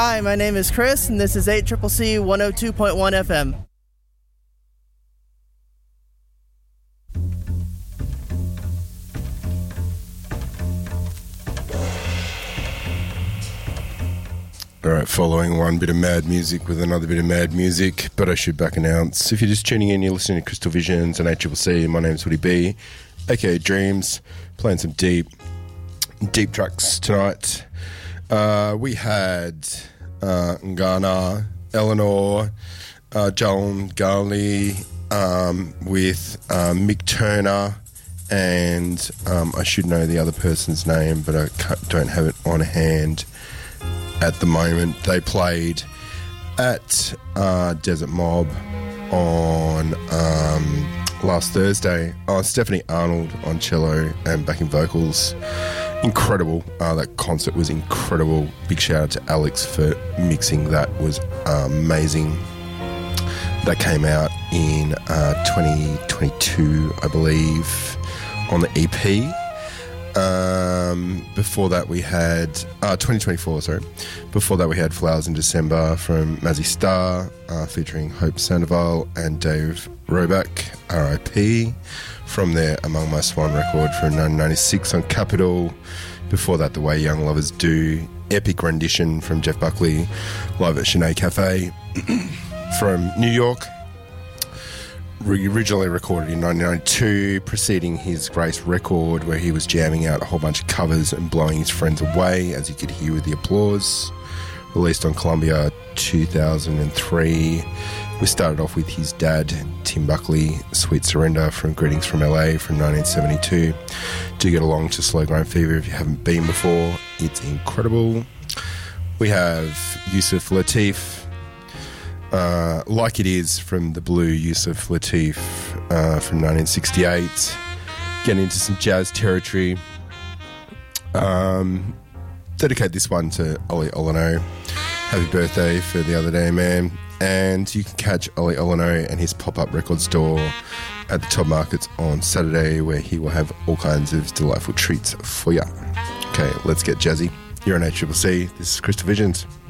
Hi, my name is Chris, and this is 8CCC 102.1 FM. Alright, following one bit of mad music with another bit of mad music, but I should back announce. If you're just tuning in, you're listening to Crystal Visions and 8CCC. My name's Woody B, aka Dreams, playing some deep tracks tonight. We had Ngana, Eleanor, Joan Garley with Mick Turner, and I should know the other person's name, but I don't have it on hand at the moment. They played at Desert Mob on last Thursday. Stephanie Arnold on cello and backing vocals. Incredible. That concert was incredible. Big shout out to Alex for mixing. That was amazing. That came out in 2022, I believe, on the EP. Before that we had 2024, sorry. Before that we had Flowers in December from Mazzy Star, featuring Hope Sandoval and Dave Roback, RIP, from their Among My Swan record from 1996 on Capitol. Before that, The Way Young Lovers Do, epic rendition from Jeff Buckley, live at Sinead Cafe from New York. Originally recorded in 1992, preceding his Grace record, where he was jamming out a whole bunch of covers and blowing his friends away, as you could hear with the applause. Released on Columbia 2003. We started off with his dad, Tim Buckley, Sweet Surrender from Greetings from LA from 1972. Do get along to Slow Grind Fever if you haven't been before. It's incredible. We have Yusuf Lateef, Like It Is from the Blue, Yusuf Lateef from 1968. Getting into some jazz territory. Dedicate this one to Ollie Olano. Happy birthday for the other day, man. And you can catch Ollie Olano and his pop-up record store at the Top Markets on Saturday, where he will have all kinds of delightful treats for you. Okay, let's get jazzy. You're on 8CCC. This is Crystal Visions.